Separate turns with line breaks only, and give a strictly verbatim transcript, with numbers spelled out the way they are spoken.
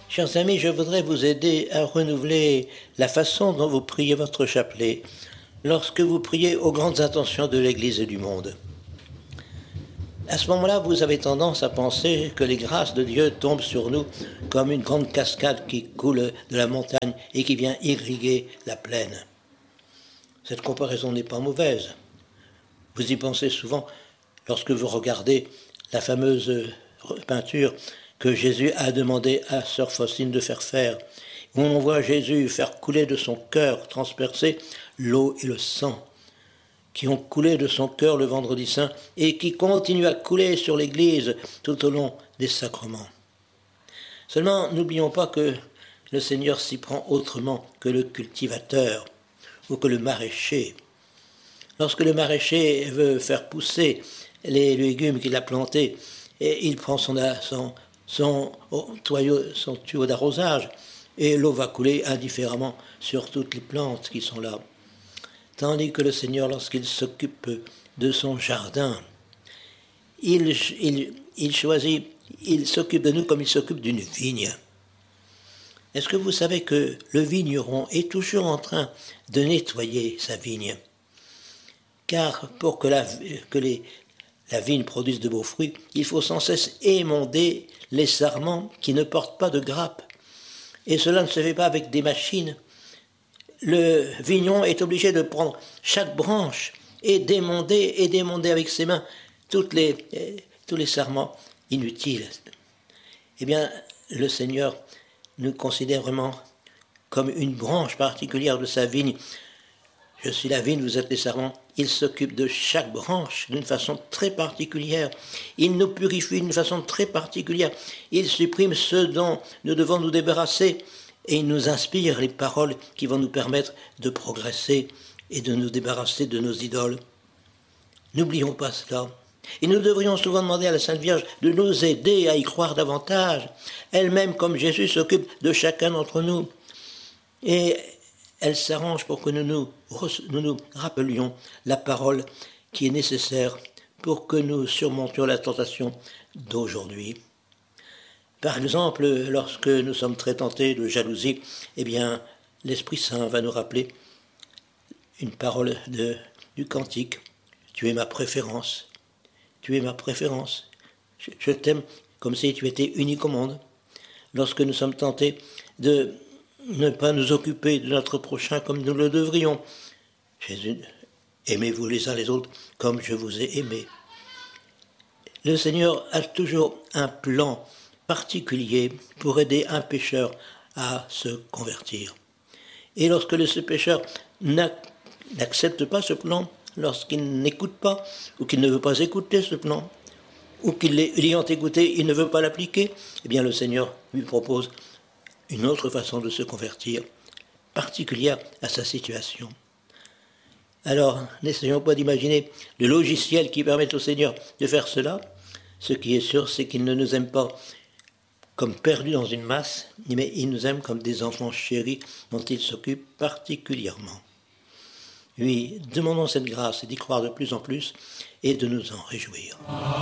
Chers amis, je voudrais vous aider à renouveler la façon dont vous priez votre chapelet lorsque vous priez aux grandes intentions de l'Église et du monde. À ce moment-là, vous avez tendance à penser que les grâces de Dieu tombent sur nous comme une grande cascade qui coule de la montagne et qui vient irriguer la plaine. Cette comparaison n'est pas mauvaise. Vous y pensez souvent lorsque vous regardez la fameuse peinture que Jésus a demandé à sœur Faustine de faire faire, où on voit Jésus faire couler de son cœur transpercé l'eau et le sang, qui ont coulé de son cœur le vendredi saint et qui continuent à couler sur l'Église tout au long des sacrements. Seulement, n'oublions pas que le Seigneur s'y prend autrement que le cultivateur ou que le maraîcher. Lorsque le maraîcher veut faire pousser les légumes qu'il a plantés, et il prend son, son, son, tuyau, son tuyau d'arrosage et l'eau va couler indifféremment sur toutes les plantes qui sont là. Tandis que le Seigneur, lorsqu'il s'occupe de son jardin, il, il, il choisit, il s'occupe de nous comme il s'occupe d'une vigne. Est-ce que vous savez que le vigneron est toujours en train de nettoyer sa vigne? Car pour que la, que les, la vigne produise de beaux fruits, il faut sans cesse émonder les sarments qui ne portent pas de grappes. Et cela ne se fait pas avec des machines. Le vigneron est obligé de prendre chaque branche et d'émonder et d'émonder avec ses mains toutes les, tous les sarments inutiles. Eh bien, le Seigneur nous considère vraiment comme une branche particulière de sa vigne. Je suis la vigne, vous êtes les sarments. Il s'occupe de chaque branche d'une façon très particulière. Il nous purifie d'une façon très particulière. Il supprime ce dont nous devons nous débarrasser et il nous inspire les paroles qui vont nous permettre de progresser et de nous débarrasser de nos idoles. N'oublions pas cela. Et nous devrions souvent demander à la Sainte Vierge de nous aider à y croire davantage. Elle-même, comme Jésus, s'occupe de chacun d'entre nous. Et elle s'arrange pour que nous nous, nous nous rappelions la parole qui est nécessaire pour que nous surmontions la tentation d'aujourd'hui. Par exemple, lorsque nous sommes très tentés de jalousie, eh bien, l'Esprit Saint va nous rappeler une parole de, du cantique. Tu es ma préférence. Tu es ma préférence. Je, je t'aime comme si tu étais unique au monde. Lorsque nous sommes tentés de ne pas nous occuper de notre prochain comme nous le devrions. Jésus, aimez-vous les uns les autres comme je vous ai aimé. Le Seigneur a toujours un plan particulier pour aider un pécheur à se convertir. Et lorsque ce pécheur n'accepte pas ce plan, lorsqu'il n'écoute pas, ou qu'il ne veut pas écouter ce plan, ou qu'il l'ayant écouté, il ne veut pas l'appliquer, eh bien le Seigneur lui propose une autre façon de se convertir, particulière à sa situation. Alors, n'essayons pas d'imaginer le logiciel qui permet au Seigneur de faire cela. Ce qui est sûr, c'est qu'il ne nous aime pas comme perdus dans une masse, mais il nous aime comme des enfants chéris dont il s'occupe particulièrement. Oui, demandons cette grâce et d'y croire de plus en plus et de nous en réjouir.